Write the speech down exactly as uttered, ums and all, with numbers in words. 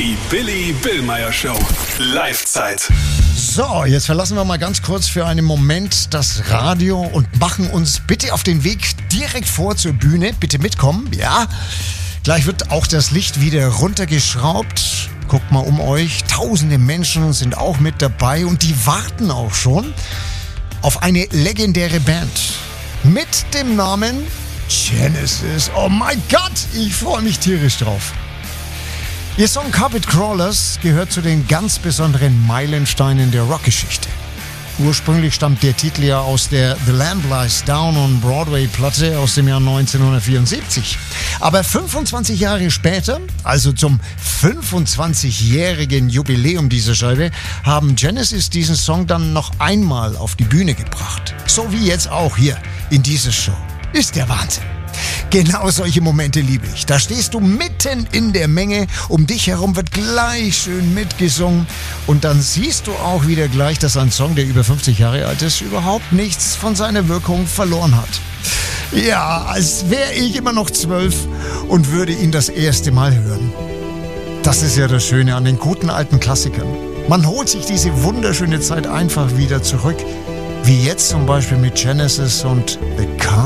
Die Billy Billmeyer Show. Live-Zeit. So, jetzt verlassen wir mal ganz kurz für einen Moment das Radio und machen uns bitte auf den Weg direkt vor zur Bühne. Bitte mitkommen, ja? Gleich wird auch das Licht wieder runtergeschraubt. Guckt mal um euch. Tausende Menschen sind auch mit dabei und die warten auch schon auf eine legendäre Band mit dem Namen Genesis. Oh mein Gott, ich freue mich tierisch drauf. Ihr Song Carpet Crawlers gehört zu den ganz besonderen Meilensteinen der Rockgeschichte. Ursprünglich stammt der Titel ja aus der The Lamb Lies Down on Broadway Platte aus dem Jahr neunzehnhundertvierundsiebzig. Aber fünfundzwanzig Jahre später, also zum fünfundzwanzigjährigen Jubiläum dieser Scheibe, haben Genesis diesen Song dann noch einmal auf die Bühne gebracht. So wie jetzt auch hier in dieser Show. Ist der Wahnsinn. Genau solche Momente liebe ich. Da stehst du mitten in der Menge, um dich herum wird gleich schön mitgesungen und dann siehst du auch wieder gleich, dass ein Song, der über fünfzig Jahre alt ist, überhaupt nichts von seiner Wirkung verloren hat. Ja, als wäre ich immer noch zwölf und würde ihn das erste Mal hören. Das ist ja das Schöne an den guten alten Klassikern. Man holt sich diese wunderschöne Zeit einfach wieder zurück, wie jetzt zum Beispiel mit Genesis und The Car.